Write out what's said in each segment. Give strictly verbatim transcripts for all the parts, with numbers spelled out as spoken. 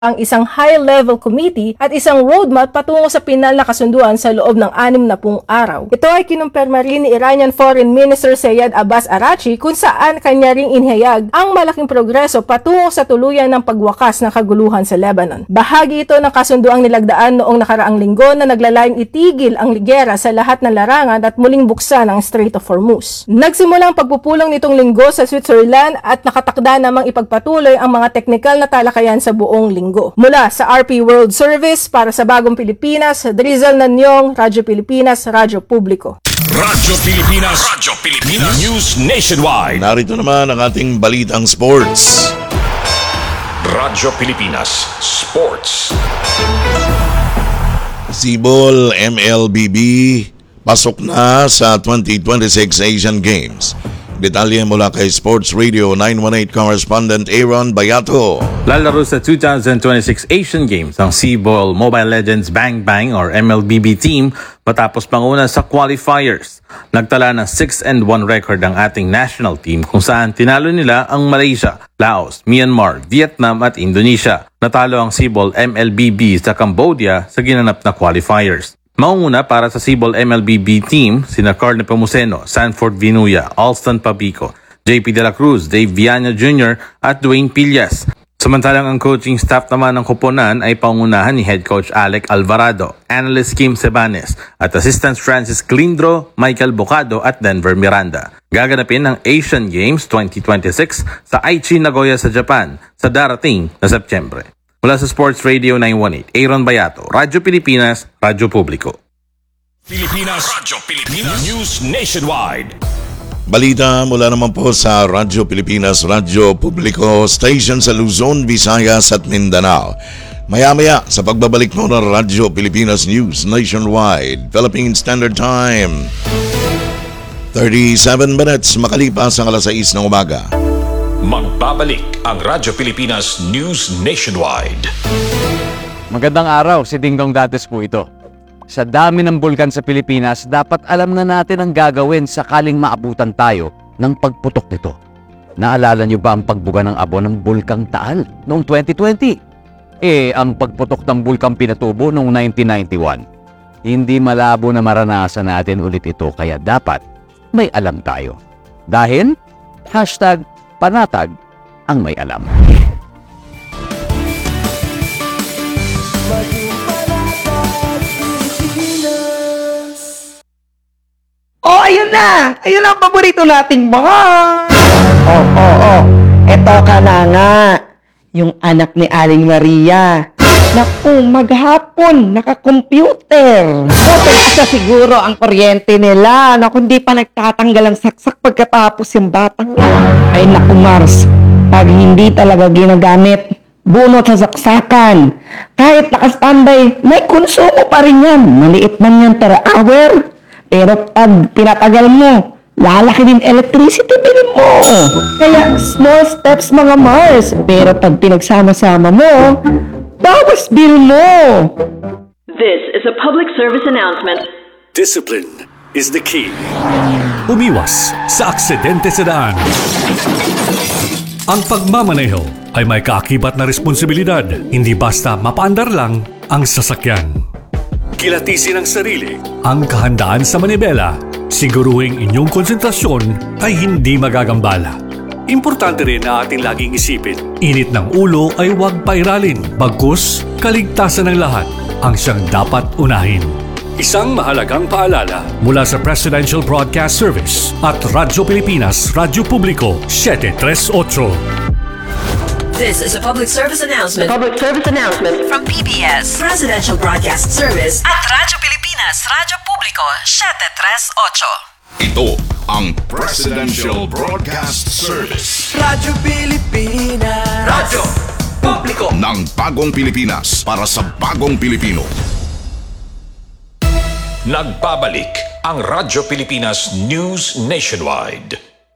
ang isang high-level committee at isang roadmap patungo sa pinal na kasunduan sa loob ng anim na pung araw. Ito ay kinumpirma rin ni Iranian Foreign Minister Sayed Abbas Araghchi kung saan kanya ring inihayag ang malaking progreso patungo sa tuluyan ng pagwakas ng kaguluhan sa Lebanon. Bahagi ito ng kasunduang nilagdaan noong nakaraang linggo na naglalayong itigil ang ligera sa lahat ng larangan at muling buksan ang Strait of Hormuz. Nagsimula ang pagpupulong nitong linggo sa Switzerland at nakatakda namang ipagpatuloy ang mga teknikal na talakayan sa buong linggo. Mula sa R P World Service para sa Bagong Pilipinas, Drizal Nanyong, Radyo Pilipinas, Radyo Publiko. Radyo Pilipinas, Radyo Pilipinas, News Nationwide. Narito naman ang ating balitang sports. Radyo Pilipinas, Sports. Sibol M L B B pasok na sa twenty twenty-six Asian Games. Detalye mula kay Sports Radio nine one eight correspondent Aaron Bayato. Lalaro sa two thousand twenty-six Asian Games ang Sibol Mobile Legends Bang Bang or M L B B team matapos manguna sa qualifiers. Nagtala ng six and one record ang ating national team kung saan tinalo nila ang Malaysia, Laos, Myanmar, Vietnam at Indonesia. Natalo ang Sibol M L B B sa Cambodia sa ginanap na qualifiers. Maunguna para sa Sibol M L B B team sina Carl Nepomuceno, Sanford Vinuya, Alston Pabico, J P De La Cruz, Dave Viana Junior at Dwayne Pillas. Samantalang ang coaching staff naman ng koponan ay pangunahan ni Head Coach Alec Alvarado, Analyst Kim Sebanes at Assistant Francis Clindro, Michael Bocado at Denver Miranda. Gaganapin ang Asian Games twenty twenty-six sa Aichi, Nagoya sa Japan sa darating na Setyembre. Mula sa Sports Radio nine one eight, Aaron Bayato, Radyo Pilipinas, Radyo Publiko. Pilipinas, Radyo Pilipinas, News Nationwide. Balita mula naman po sa Radyo Pilipinas, Radyo Publiko, station sa Luzon, Visayas at Mindanao. Maya-maya sa pagbabalik mo ng Radyo Pilipinas News Nationwide, Philippine Standard Time. thirty-seven minutes makalipas ang alas sais ng umaga. Magbabalik ang Radyo Pilipinas News Nationwide. Magandang araw, si Dingdong Dates po ito. Sa dami ng bulkan sa Pilipinas, dapat alam na natin ang gagawin sakaling maabutan tayo ng pagputok nito. Naalala niyo ba ang pagbuga ng abo ng Bulkang Taal noong twenty twenty? Eh, ang pagputok ng Bulkang Pinatubo noong nineteen ninety-one. Hindi malabo na maranasan natin ulit ito, kaya dapat may alam tayo. Dahil, hashtag panatag ang may alam. Oh, ayun na! Ayun ang paborito nating mga! Oh, oh, oh. Eto ka na nga. Yung anak ni Aling Maria. Naku, maghapon, naka-computer. Okay, isa siguro ang kuryente nila. Naku, hindi pa nagtatanggal ang saksak pagkatapos yung batang. Ay, naku, Mars. Pag hindi talaga ginagamit, bunot sa saksakan. Kahit naka-standby, may konsumo pa rin yan. Maliit man yan per hour. Pero pag pinatagal mo, lalaki din electricity bill mo. Kaya small steps mga Mars. Pero pag pinagsama-sama mo, bawas bill mo. This is a public service announcement. Discipline is the key. Umiwas sa aksidente sa daan. Ang pagmamaneho ay may kaakibat na responsibilidad. Hindi basta mapaandar lang ang sasakyan. Kilatisin ang sarili, ang kahandaan sa manibela. Siguruhing inyong konsentrasyon ay hindi magagambala. Importante rin na ating laging isipin, init ng ulo ay huwag pairalin. Bagkus, kaligtasan ng lahat ang siyang dapat unahin. Isang mahalagang paalala mula sa Presidential Broadcast Service at Radyo Pilipinas, Radyo Publiko, seven three eight. This is a public service announcement. Public service announcement From P B S, Presidential Broadcast Service at Radyo Pilipinas, Radyo Publiko, seven three eight. Ito ang Presidential Broadcast Service. Radyo Pilipinas, Radyo Publiko ng Bagong Pilipinas para sa Bagong Pilipino. Nagbabalik ang Radyo Pilipinas News Nationwide.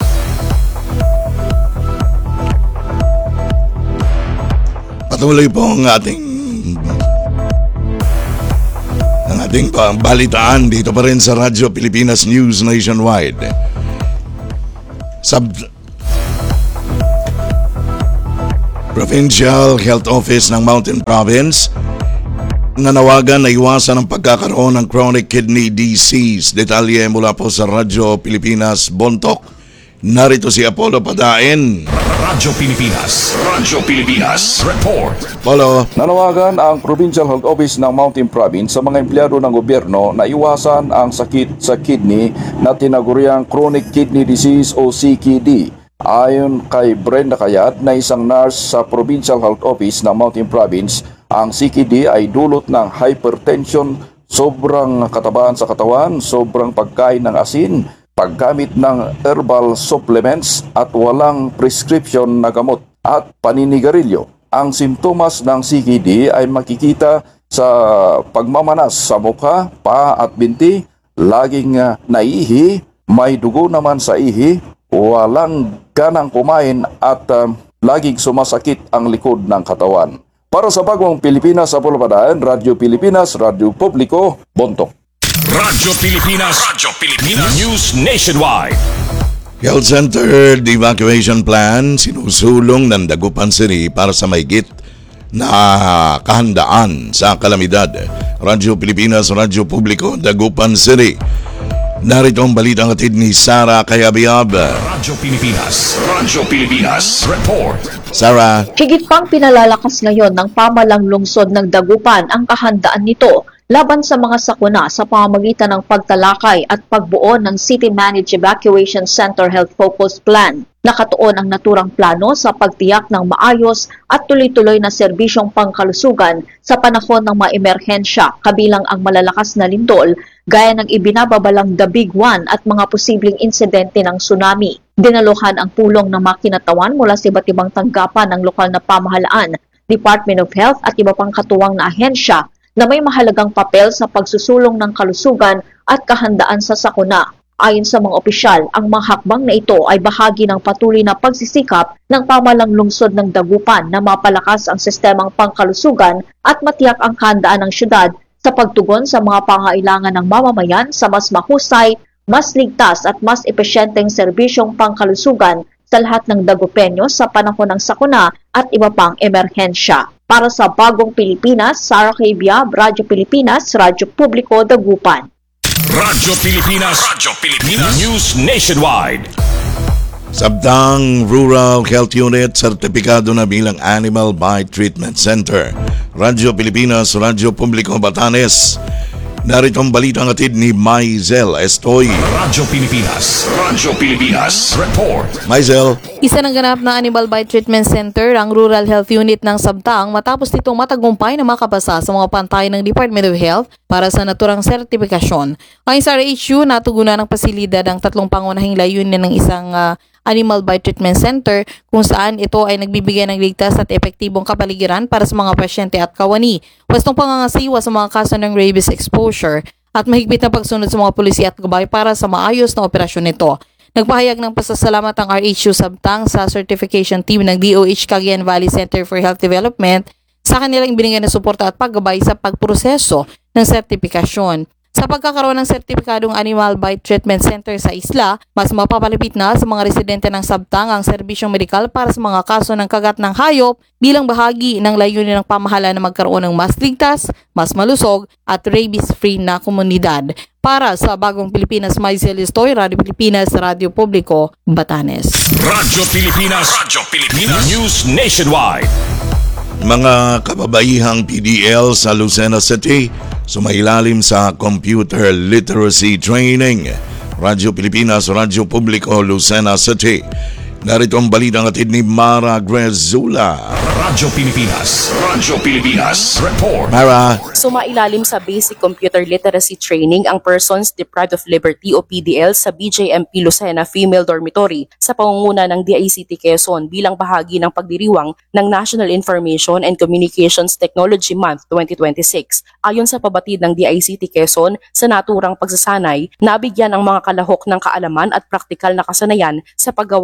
Patuloy po ang ating ang ating balitaan dito pa rin sa Radyo Pilipinas News Nationwide. Sub Provincial Health Office ng Mountain Province nanawagan na iwasan ang pagkakaroon ng chronic kidney disease. Detalye mula po sa Radyo Pilipinas Bontok. Narito si Apollo Padain. Radyo Pilipinas. Radyo Pilipinas. Report. Apollo. Nanawagan ang Provincial Health Office ng Mountain Province sa mga empleyado ng gobyerno na iwasan ang sakit sa kidney na tinaguriang chronic kidney disease o C K D. Ayon kay Brenda Kayat na isang nurse sa Provincial Health Office ng Mountain Province, ang C K D ay dulot ng hypertension, sobrang katabaan sa katawan, sobrang pagkain ng asin, paggamit ng herbal supplements at walang prescription na gamot at paninigarilyo. Ang simptomas ng C K D ay makikita sa pagmamanas sa mukha, paa at binti, laging uh, naihi, may dugo naman sa ihi, walang ganang kumain at uh, laging sumasakit ang likod ng katawan. Para sa Bagong Pilipinas sa Pulpadaan, Radyo Pilipinas, Radyo Publiko, Bontok. Radyo Pilipinas. Radyo Pilipinas. News Nationwide. Health Center Evacuation Plan sinusulong ng Dagupan City para sa mahigit na kahandaan sa kalamidad. Radyo Pilipinas, Radyo Publiko, Dagupan City. Narito ang balitang hatid ni Sara Kayabyab. Radyo Pilipinas. Radyo Pilipinas. Report. Sara. Higit pang pinalalakas ngayon ng pamalang lungsod ng Dagupan ang kahandaan nito laban sa mga sakuna sa pamamagitan ng pagtalakay at pagbuo ng City Managed Evacuation Center Health Focus Plan. Nakatuon ang naturang plano sa pagtiyak ng maayos at tuloy-tuloy na serbisyong pangkalusugan sa panahon ng mga emerhensya, kabilang ang malalakas na lindol gaya ng ibinababalang The Big One at mga posibleng insidente ng tsunami. Dinaluhan ang pulong ng mga kinatawan mula sa iba't ibang tanggapan ng lokal na pamahalaan, Department of Health at iba pang katuwang na ahensya na may mahalagang papel sa pagsusulong ng kalusugan at kahandaan sa sakuna. Ayon sa mga opisyal, ang mga hakbang na ito ay bahagi ng patuloy na pagsisikap ng pamalang lungsod ng Dagupan na mapalakas ang sistemang pangkalusugan at matiyak ang kahandaan ng syudad sa pagtugon sa mga pangailangan ng mamamayan sa mas mahusay, mas ligtas at mas epesyenteng serbisyong pangkalusugan sa lahat ng Dagupenyo sa panahon ng sakuna at iba pang emerhensya. Para sa Bagong Pilipinas, Sara Kayabyab, Radyo Pilipinas, Radyo Publiko, Dagupan. Radyo Pilipinas. Radyo Pilipinas. News Nationwide. Sabtang Rural Health Unit sertipikado na bilang Animal Bite Treatment Center. Radyo Pilipinas, Radyo Publiko, Batanes. Narito ang balitang hatid ni Maizel Estoy. Radyo Pilipinas. Radyo Pilipinas. Report. Maizel. Isa ng ganap na Animal Bite Treatment Center ang Rural Health Unit ng Sabtang matapos nitong matagumpay na makapasa sa mga pantay ng Department of Health para sa naturang sertifikasyon. Ayon sa R H U, natugunan ng pasilidad ang tatlong pangunahing layunin ng isang uh, Animal Bite Treatment Center kung saan ito ay nagbibigay ng ligtas at epektibong kapaligiran para sa mga pasyente at kawani, wastong pangangasiwa sa mga kaso ng rabies exposure at mahigpit na pagsunod sa mga pulisya at gabay para sa maayos na operasyon nito. Nagpahayag ng pasasalamat ang R H U Sabtang sa certification team ng D O H Cagayan Valley Center for Health Development sa kanilang binigay na suporta at paggabay sa pagproseso ng sertifikasyon. Sa pagkakaroon ng sertipikadong Animal Bite Treatment Center sa isla, mas mapapalapit na sa mga residente ng Sabtang ang serbisyong medikal para sa mga kaso ng kagat ng hayop bilang bahagi ng layunin ng pamahalaan na magkaroon ng mas ligtas, mas malusog at rabies-free na komunidad. Para sa Bagong Pilipinas, Maizel Estoy, Radyo Pilipinas, Radyo Publiko, Batanes. Radyo Pilipinas. Radyo Pilipinas. News Nationwide. Mga kababaihang P D L sa Lucena City sumailalim sa computer literacy training. Radyo Pilipinas, Radyo Publiko, Lucena City. Narito ang balitang hatid ni Mara Grezula. Radyo Pilipinas. Radyo Pilipinas. Report. Mara. Sumailalim sa Basic Computer Literacy Training ang Persons Deprived of Liberty o P D L sa B J M P Lucena Female Dormitory sa pangunguna ng D I C T Quezon bilang bahagi ng pagdiriwang ng National Information and Communications Technology Month twenty twenty-six. Ayon sa pabatid ng D I C T Quezon, sa naturang pagsasanay, nabigyan ang mga kalahok ng kaalaman at praktikal na kasanayan sa paggawa ng dokumento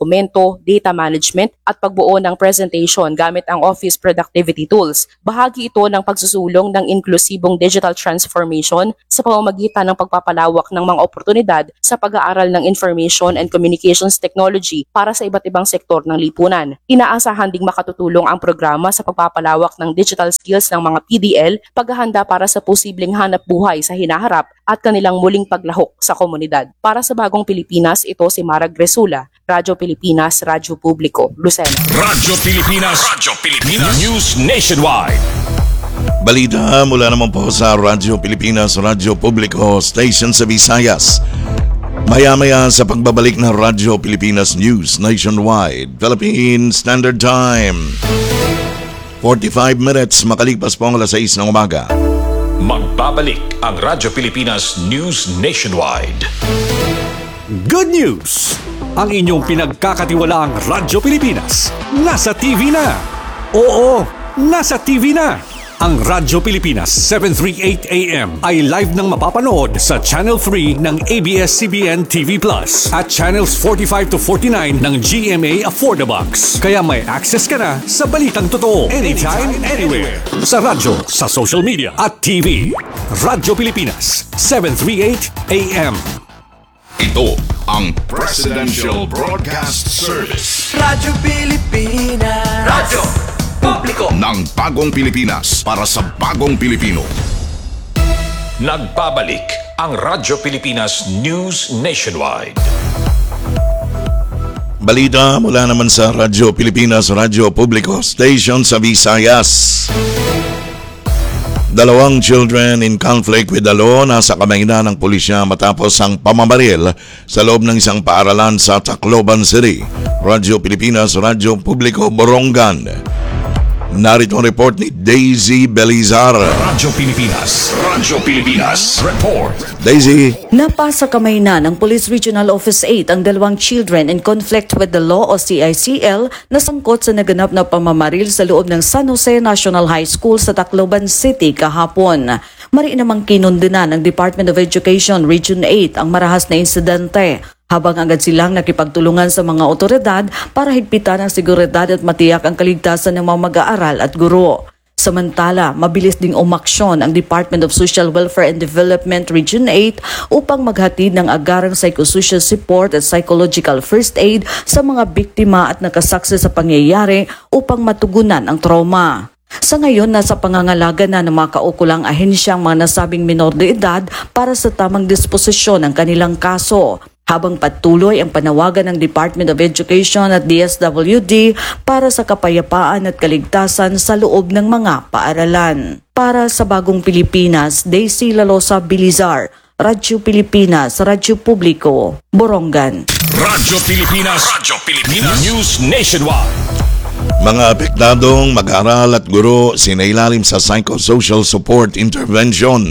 dokumento, data management at pagbuo ng presentation gamit ang office productivity tools. Bahagi ito ng pagsusulong ng inklusibong digital transformation sa pamamagitan ng pagpapalawak ng mga oportunidad sa pag-aaral ng information and communications technology para sa iba't ibang sektor ng lipunan. Inaasahan ding makatutulong ang programa sa pagpapalawak ng digital skills ng mga P D L, paghahanda para sa posibleng hanap buhay sa hinaharap at kanilang muling paglahok sa komunidad. Para sa Bagong Pilipinas, ito si Mara Gresula, Radyo Pilipinas, Radyo Publiko, Lucena. Radyo Pilipinas, Radyo Pilipinas News Nationwide. Balita mula naman po sa Radyo Pilipinas, Radyo Publiko Station sa Visayas. Maya-maya sa pagbabalik ng Radyo Pilipinas News Nationwide, Philippine Standard Time. forty-five minutes makalipas po ang alas sais ng umaga. Magbabalik ang Radyo Pilipinas News Nationwide. Good news! Ang inyong pinagkakatiwalaang Radyo Pilipinas nasa T V na. Oo, nasa T V na. Ang Radyo Pilipinas seven thirty-eight A M ay live nang mapapanood sa Channel three ng A B S C B N T V Plus at Channels forty-five to forty-nine ng G M A Affordabox. Kaya may access ka na sa balitang totoo anytime, anywhere. Sa radyo, sa social media at T V. Radyo Pilipinas seven thirty-eight A M. Ito ang Presidential Broadcast Service. Radyo Pilipinas. Radyo Publiko ng Bagong Pilipinas para sa Bagong Pilipino. Nagbabalik ang Radyo Pilipinas News Nationwide. Balita mula naman sa Radyo Pilipinas, Radyo Publiko Station sa Visayas. Dalawang children in conflict with the law nasa kamay na ng pulisya matapos ang pamamaril sa loob ng isang paaralan sa Tacloban City. Radyo Pilipinas, Radyo Publiko, Borongan. Narito ang report ni Daisy Belizar. Radyo Pilipinas, Radyo Pilipinas, report. Daisy. Napasa kamay na ng Police Regional Office eight ang dalawang children in conflict with the law o C I C L na sangkot sa naganap na pamamaril sa loob ng San Jose National High School sa Tacloban City kahapon. Mari namang kinundina ng Department of Education Region eight ang marahas na insidente, habang agad silang nakipagtulungan sa mga otoridad para higpitan ang seguridad at matiyak ang kaligtasan ng mga mag-aaral at guro. Samantala, mabilis ding umaksyon ang Department of Social Welfare and Development Region eight upang maghatid ng agarang psychosocial support at psychological first aid sa mga biktima at nakasaksi sa pangyayari upang matugunan ang trauma. Sa ngayon, nasa pangangalaga na ng mga kaukulang ahensyang mga nasabing minor de edad para sa tamang disposisyon ng kanilang kaso, habang patuloy ang panawagan ng Department of Education at D S W D para sa kapayapaan at kaligtasan sa loob ng mga paaralan. Para sa Bagong Pilipinas, Daisy Lalosa Bilizar, Radyo Pilipinas, Radyo Publiko, Borongan. Radyo Pilipinas, Radyo Pilipinas News Nationwide. Mga apektadong mag-aaral at guro sinailalim sa psychosocial support intervention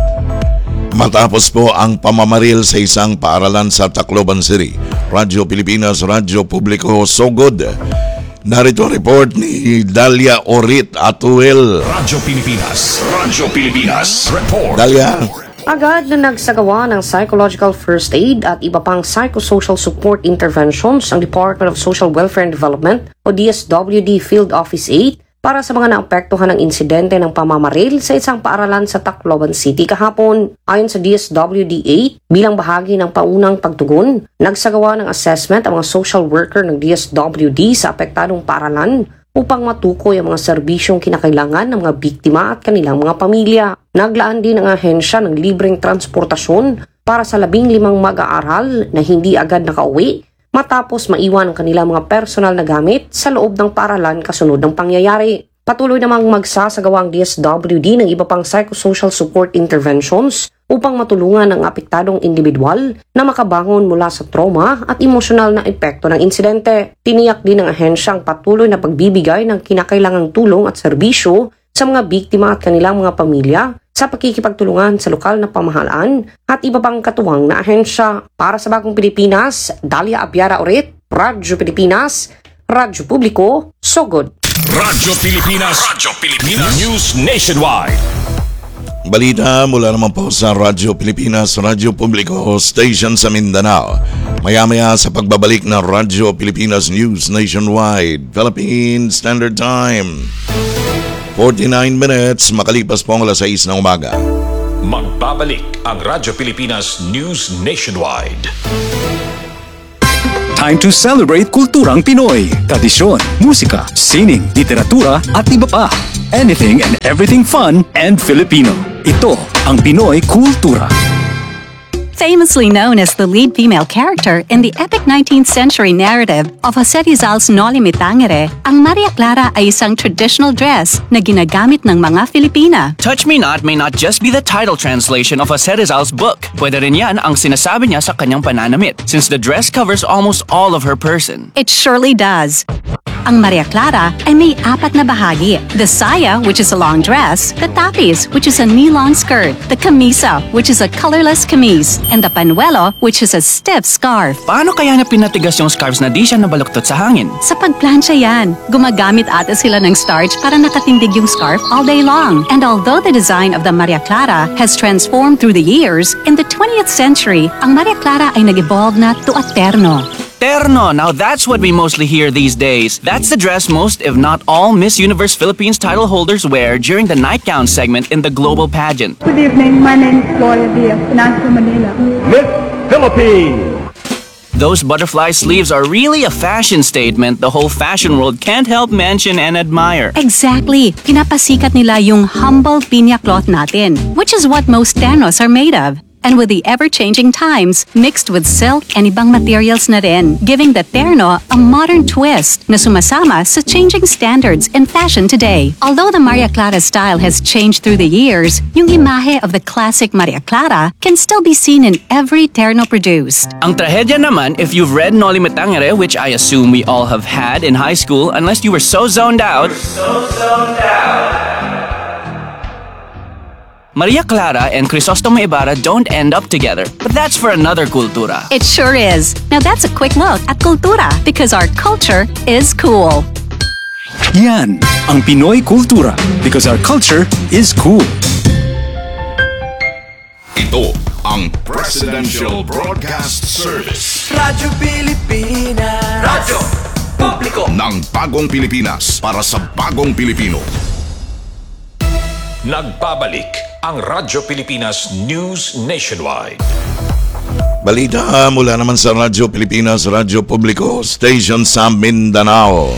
matapos po ang pamamaril sa isang paaralan sa Tacloban City. Radyo Pilipinas, Radyo Publiko, Sogod. Narito ang report ni Dalia Orit Atuel. Radyo Pilipinas, Radyo Pilipinas, report. Dalia. Agad na nagsagawa ng psychological first aid at iba pang psychosocial support interventions ang Department of Social Welfare and Development o D S W D Field Office eight para sa mga naapektuhan ng insidente ng pamamaril sa isang paaralan sa Tacloban City kahapon. Ayon sa D S W D eight, bilang bahagi ng paunang pagtugon, nagsagawa ng assessment ang mga social worker ng D S W D sa apektadong paaralan upang matukoy ang mga serbisyong kinakailangan ng mga biktima at kanilang mga pamilya. Naglaan din ang ahensya ng libreng transportasyon para sa labing limang mag-aaral na hindi agad nakauwi matapos maiwan ang kanilang mga personal na gamit sa loob ng paaralan kasunod ng pangyayari. Patuloy namang magsasagawa ang D S W D ng iba pang psychosocial support interventions upang matulungan ang apektadong individual na makabangon mula sa trauma at emosyonal na epekto ng insidente. Tiniyak din ng ahensyang patuloy na pagbibigay ng kinakailangang tulong at serbisyo sa mga biktima at kanilang mga pamilya sa pakikipagtulungan sa lokal na pamahalaan at iba pang katuwang na ahensya. Para sa Bagong Pilipinas, Dalia Abiara Orit, Radyo Pilipinas, Radyo Publiko, Sogod. Radyo Pilipinas, Radyo Pilipinas News Nationwide. Balita mula naman po sa Radyo Pilipinas, Radyo Publiko Station sa Mindanao. Maya-maya sa pagbabalik ng Radyo Pilipinas News Nationwide, Philippine Standard Time. forty-nine minutes, makalipas po ang alas sais ng umaga. Magbabalik ang Radyo Pilipinas News Nationwide. Time to celebrate kulturang Pinoy, tradisyon, musika, sining, literatura at iba pa. Anything and everything fun and Filipino. Ito ang Pinoy Kultura. Famously known as the lead female character in the epic nineteenth century narrative of Jose Rizal's Noli Me Tangere, ang Maria Clara ay isang traditional dress na ginagamit ng mga Filipina. Touch Me Not may not just be the title translation of Jose Rizal's book. Pwede rin yan ang sinasabi niya sa kanyang pananamit, since the dress covers almost all of her person. It surely does. Ang Maria Clara ay may apat na bahagi. The saya, which is a long dress, the tapis, which is a knee-long skirt, the camisa, which is a colorless camise, and the panuelo, which is a stiff scarf. Paano kaya na pinatigas yung scarves na di siya nabaluktot sa hangin? Sa pagplansya yan, gumagamit ata sila ng starch para nakatindig yung scarf all day long. And although the design of the Maria Clara has transformed through the years, in the twentieth century, ang Maria Clara ay nag-evolve na to a terno. Terno, now that's what we mostly hear these days. That's the dress most, if not all, Miss Universe Philippines title holders wear during the nightgown segment in the global pageant. Good evening, my name is Gloria Diaz, Nasa Manila. Miss Philippines! Those butterfly sleeves are really a fashion statement the whole fashion world can't help mention and admire. Exactly. Pinapasikat nila yung humble pinya cloth natin, which is what most ternos are made of. And with the ever-changing times, mixed with silk and ibang materials na rin, giving the terno a modern twist na sumasama sa changing standards in fashion today. Although the Maria Clara style has changed through the years, yung imahe of the classic Maria Clara can still be seen in every terno produced. Ang trahedya naman, if you've read Noli Me Tangere, which I assume we all have had in high school, unless you were so zoned out, so zoned out. Maria Clara and Crisostomo Ibarra don't end up together, but that's for another kultura. It sure is. Now that's a quick look at kultura, because our culture is cool. Yan ang Pinoy Kultura, because our culture is cool. Ito ang Presidential Broadcast Service. Radyo Pilipinas. Radyo Publiko ng Bagong Pilipinas para sa Bagong Pilipino. Nagbabalik ang Radyo Pilipinas News Nationwide. Balita mula naman sa Radyo Pilipinas, Radyo Publiko Station sa Mindanao.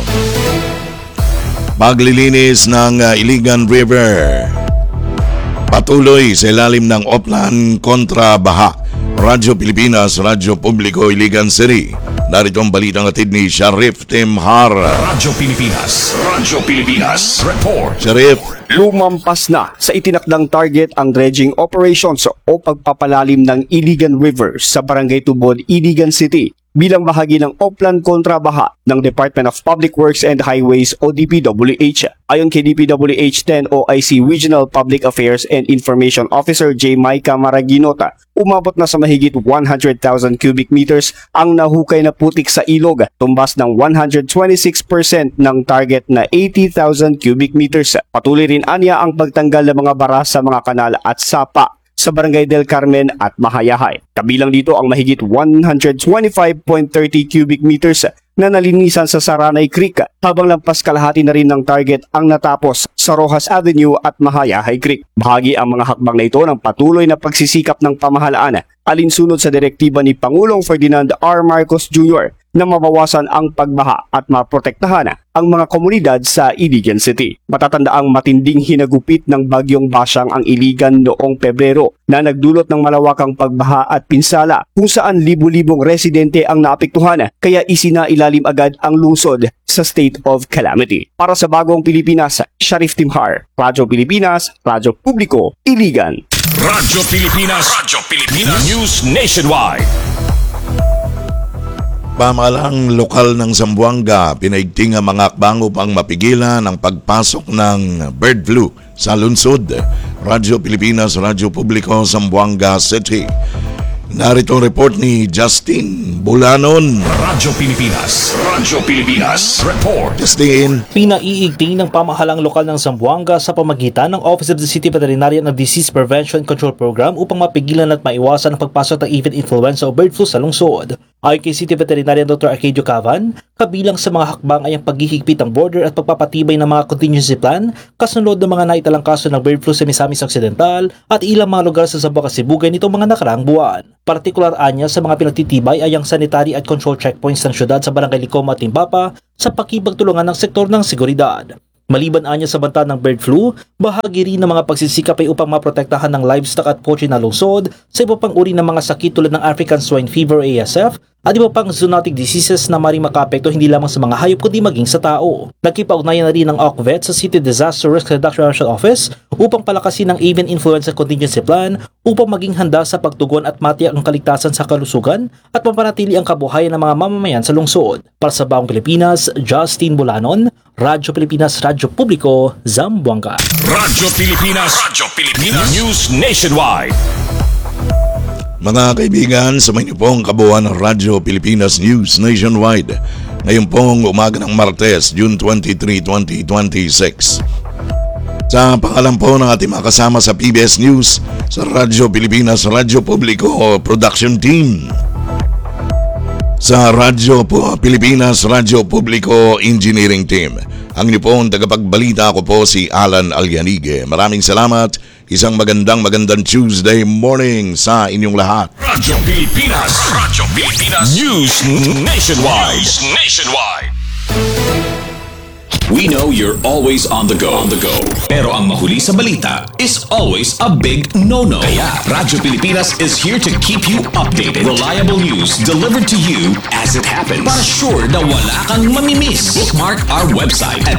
Paglilinis ng uh, Iligan River. Patuloy sa ilalim ng Oplan kontra baha. Radyo Pilipinas, Radyo Publiko, Iligan City. Narito ang balitang atid ni Sheriff Tim Har. Radyo Pilipinas, Radyo Pilipinas, Report. Sheriff. Lumampas na sa itinakdang target ang dredging operations o pagpapalalim ng Iligan River sa Barangay Tubod, Iligan City bilang bahagi ng Oplan kontra baha ng Department of Public Works and Highways o D P W H. Ayon kay D P W H ten O I C Regional Public Affairs and Information Officer J. Maika Maraginota, umabot na sa mahigit one hundred thousand cubic meters ang nahukay na putik sa ilog, tumbas ng one hundred twenty-six percent ng target na eighty thousand cubic meters. Patuloy rin anya ang pagtanggal ng mga bara sa mga kanal at sapa sa Barangay del Carmen at Mahayahay. Kabilang dito ang mahigit one hundred twenty-five point three zero cubic meters na nalinisan sa Saranay Creek, habang lampas kalahati na rin ng target ang natapos sa Rojas Avenue at Mahayahay Creek. Bahagi ang mga hakbang na ito ng patuloy na pagsisikap ng pamahalaan alinsunod sa direktiba ni Pangulong Ferdinand R. Marcos Junior na mabawasan ang pagbaha at maprotektahan ang mga komunidad sa Iligan City. Matatandaang matinding hinagupit ng bagyong Basyang ang Iligan noong Pebrero na nagdulot ng malawakang pagbaha at pinsala kung saan libu-libong residente ang naapektuhan, kaya isinailalim agad ang lungsod sa state of calamity. Para sa Bagong Pilipinas, Sheriff Tim Har, Radyo Pilipinas, Radyo Publiko, Iligan. Radyo Pilipinas, Radyo Pilipinas News Nationwide. Pamahalang lokal ng Zamboanga pinaigting ang mga akbang upang mapigilan ang pagpasok ng bird flu sa lungsod. Radyo Pilipinas, Radyo Publiko, Zamboanga City. Narito ang report ni Justin Bulanon. Radyo Pilipinas. Radyo Pilipinas. Report. Justin. Pinaiigting ng pamahalang lokal ng Zamboanga sa pamagitan ng Office of the City Veterinarian of Disease Prevention Control Program upang mapigilan at maiwasan ang pagpasok ng avian influenza o bird flu sa lungsod. Ayon kay City Veterinarian Doctor Arcadio Cavan, kabilang sa mga hakbang ay ang paghihigpit ng border at pagpapatibay ng mga contingency plan kasunod ng mga naitalang kaso ng bird flu sa Misamis Occidental at ilang mga lugar sa Zamboanga Sibugay nitong mga nakaraang buwan. Partikular anya sa mga pinagtitibay ay ang sanitary at control checkpoints ng syudad sa Barangay Licoma at Timbapa sa pakibagtulungan ng sektor ng seguridad. Maliban anya sa banta ng bird flu, bahagi rin ng mga pagsisikap ay upang maprotektahan ng livestock at poultry na lungsod sa iba pang uri ng mga sakit tulad ng African Swine Fever A S F at iba pang zoonotic diseases na maring makaapekto hindi lamang sa mga hayop kundi maging sa tao. Nagkipag-ugnayan na rin ng O C V E T sa City Disaster Risk Reduction Office upang palakasin ang avian influenza contingency plan upang maging handa sa pagtugon at matiyak ang kaligtasan sa kalusugan at mapanatili ang kabuhayan ng mga mamamayan sa lungsod. Para sa Bagong Pilipinas, Justin Bulanon, Radyo Pilipinas, Radyo Publiko, Zamboanga. Radyo Pilipinas. Radyo Pilipinas. News Nationwide. Mga kaibigan, sa inyo pong kabuuan ng Radyo Pilipinas News Nationwide. Ngayon pong umaga ng Martes, June twenty-three, twenty twenty-six. Sa pangalan po ng ating mga kasama sa P B S News, sa Radyo Pilipinas, Radyo Publiko Production Team. Sa Radyo Pilipinas, Radyo Publiko Engineering Team. Ang inyo pong tagapagbalita, ako po si Alan Alyanige. Maraming salamat. Isang magandang magandang Tuesday morning sa inyong lahat. Radyo Pilipinas. Radyo Pilipinas. News Nationwide. News Nationwide. We know you're always on the go. On the go. Pero ang mahuli sa balita is always a big no-no. Kaya Radyo Pilipinas is here to keep you updated. Reliable news delivered to you as it happens. Para sure na wala kang mamimiss. Bookmark our website at